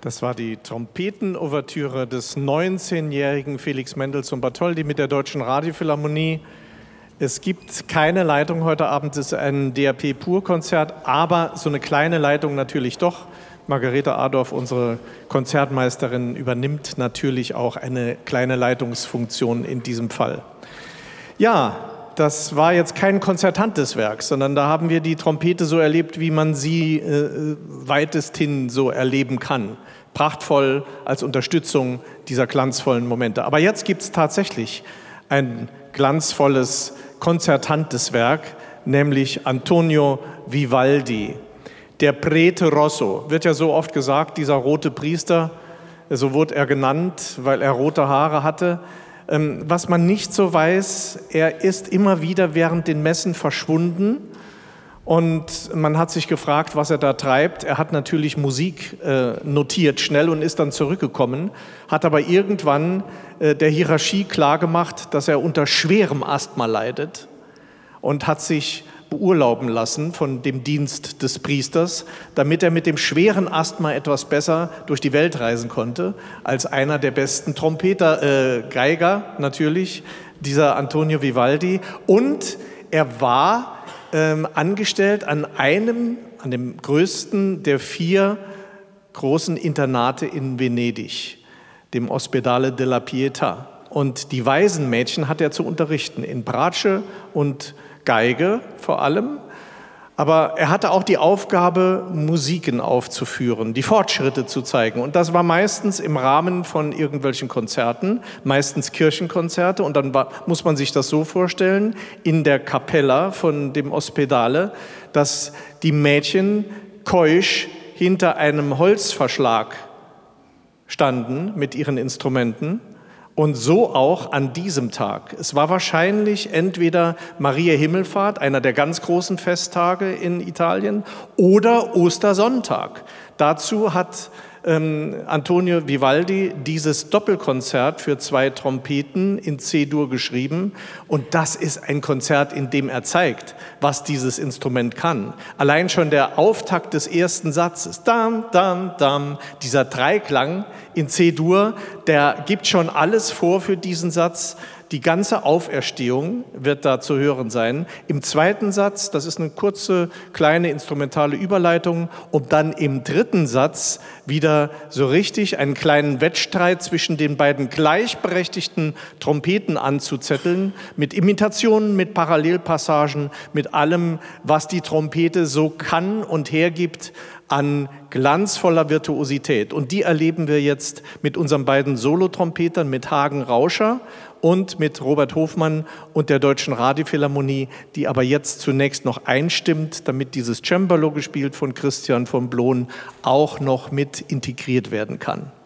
Das war die Trompetenouvertüre des 19-jährigen Felix Mendelssohn Bartholdy mit der Deutschen Radiophilharmonie. Es gibt keine Leitung heute Abend, es ist ein DRP-Pur-Konzert, aber so eine kleine Leitung natürlich doch. Margarete Adorf, unsere Konzertmeisterin, übernimmt natürlich auch eine kleine Leitungsfunktion in diesem Fall. Ja, das war jetzt kein konzertantes Werk, sondern da haben wir die Trompete so erlebt, wie man sie weitesthin so erleben kann. Prachtvoll als Unterstützung dieser glanzvollen Momente. Aber jetzt gibt es tatsächlich ein glanzvolles, konzertantes Werk, nämlich Antonio Vivaldi. Der Prete Rosso, wird ja so oft gesagt, dieser rote Priester, so wurde er genannt, weil er rote Haare hatte. Was man nicht so weiß, er ist immer wieder während den Messen verschwunden und man hat sich gefragt, was er da treibt. Er hat natürlich Musik notiert schnell und ist dann zurückgekommen, hat aber irgendwann der Hierarchie klargemacht, dass er unter schwerem Asthma leidet und hat sich beurlauben lassen von dem Dienst des Priesters, damit er mit dem schweren Asthma etwas besser durch die Welt reisen konnte, als einer der besten Geiger natürlich, dieser Antonio Vivaldi. Und er war angestellt an dem größten der 4 großen Internate in Venedig, dem Ospedale della Pietà. Und die Waisenmädchen hat er zu unterrichten in Bratsche und Geige vor allem, aber er hatte auch die Aufgabe, Musiken aufzuführen, die Fortschritte zu zeigen. Und das war meistens im Rahmen von irgendwelchen Konzerten, meistens Kirchenkonzerte. Und dann muss man sich das so vorstellen, in der Kapella von dem Ospedale, dass die Mädchen keusch hinter einem Holzverschlag standen mit ihren Instrumenten. Und so auch an diesem Tag. Es war wahrscheinlich entweder Maria Himmelfahrt, einer der ganz großen Festtage in Italien, oder Ostersonntag. Dazu hat Antonio Vivaldi dieses Doppelkonzert für 2 Trompeten in C-Dur geschrieben. Und das ist ein Konzert, in dem er zeigt, was dieses Instrument kann. Allein schon der Auftakt des ersten Satzes, dam, dam, dam, dieser Dreiklang in C-Dur, der gibt schon alles vor für diesen Satz. Die ganze Auferstehung wird da zu hören sein. Im zweiten Satz, das ist eine kurze, kleine instrumentale Überleitung, um dann im dritten Satz wieder so richtig einen kleinen Wettstreit zwischen den beiden gleichberechtigten Trompeten anzuzetteln, mit Imitationen, mit Parallelpassagen, mit allem, was die Trompete so kann und hergibt an glanzvoller Virtuosität. Und die erleben wir jetzt mit unseren beiden Solotrompetern, mit Hagen Rauscher und mit Robert Hofmann und der Deutschen Radiophilharmonie, die aber jetzt zunächst noch einstimmt, damit dieses Cembalo, gespielt von Christian von Blohm, auch noch mit integriert werden kann.